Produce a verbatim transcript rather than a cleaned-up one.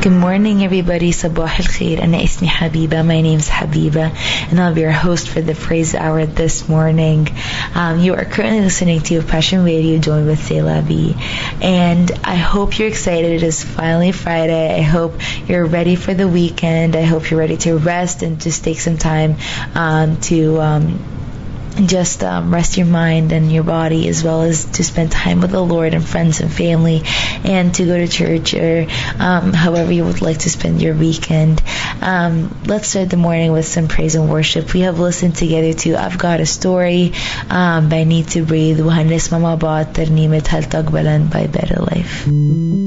Good morning, everybody. Sabah al khair. Ana ismi Habiba. My name's Habiba, and I'll be your host for the Praise Hour this morning. Um, you are currently listening to Passion Radio, joined with Selah B. And I hope you're excited. It is finally Friday. I hope you're ready for the weekend. I hope you're ready to rest and just take some time um, to um, just um, rest your mind and your body, as well as to spend time with the Lord and friends and family, and to go to church, or um, however you would like to spend your weekend. Um, let's start the morning with some praise and worship. We have listened together to I've Got a Story um, by Need to Breathe, وهنسمع مع بعض ترنيمة هل تقبلا by Better Life.